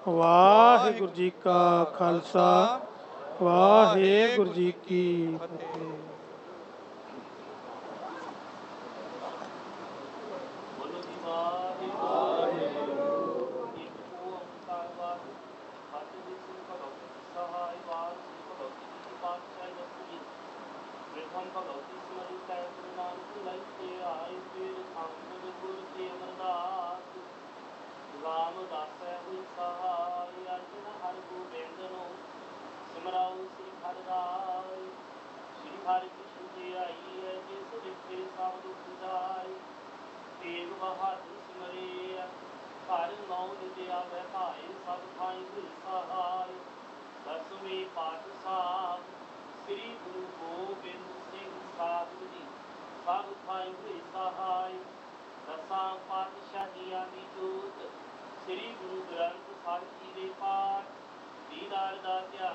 ਵਾਹਿਗੁਰੂ ਜੀ ਕਾ ਖਾਲਸਾ, ਵਾਹਿਗੁਰੂ ਜੀ ਕੀ ਫਤਿਹ। ਬੋਲੋ ਜੀ ਵਾਹਿਗੁਰੂ। ਇੱਕ ਓੰਕਾਰ ਵਾਹਿਗੁਰੂ। ਸਤਿ ਸ੍ਰੀ ਭਗਵਤੀ ਸਹਾਇ ਵਾਰ ਸ੍ਰੀ ਭਗਵਤੀ ਜੀ ਪਾਤਸ਼ਾਹੀ ਦਸਵੀਂ। ਪ੍ਰਥਮ ਭਗਵਤੀ ਸਿਮਰਨ ਕੈ ਗੁਰੂ ਨਾਨਕ ਲਈ ਤੇ ਆਏ ਫਿਰ ਸੰਗਤ ਗੁਰ ਕੇ ਅਮਰਦਾਸ। ਰਾਮਦਾਸੈ ਹੋਈ ਸਹਾਇ ਅਰਜਨ ਹਰਿ ਗੋਬਿੰਦ ਨੂੰ ਸਿਮਰਾਉ ਸ੍ਰੀ ਹਰਿ ਰਾਇ। ਸ੍ਰੀ ਹਰਿ ਕ੍ਰਿਸ਼ਨ ਜੀ ਆਈ ਹੈ ਜਿਸ ਵਿਖੇ ਸਭ ਦੁਖ ਜਾਏ। ਤੇਗ ਬਹਾਦਰ ਸਿਮਰਿਆ ਘਰ ਨੌ ਨਿਤ ਆਵੈ ਭਾਏ ਸਭ ਥਾਈ ਹੋਈ ਸਹਾਇ। ਦਸਵੇਂ ਪਾਤਸ਼ਾਹ ਸ੍ਰੀ ਗੁਰੂ ਗੋਬਿੰਦ ਸਿੰਘ ਸਾਹਿਬ ਜੀ ਸਭ ਥਾਈ ਹੋਈ ਸਹਾਇ। ਦਸਾਂ ਪਾਤਸ਼ਾਹੀਆਂ ਦੀ ਜੋਤ ਸ੍ਰੀ ਗੁਰੂ ਗ੍ਰੰਥ ਸਾਹਿਬ ਜੀ ਦੇ ਪਾਠ ਦੀਦਾਰ ਦਾ ਧਿਆਨ